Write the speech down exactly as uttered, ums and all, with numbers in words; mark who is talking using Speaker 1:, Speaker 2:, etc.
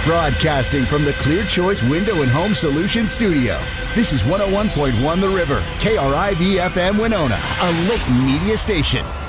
Speaker 1: Broadcasting from the Clear Choice Window and Home Solutions studio. This is one oh one point one The River, K R I V F M Winona, a Lake Media station.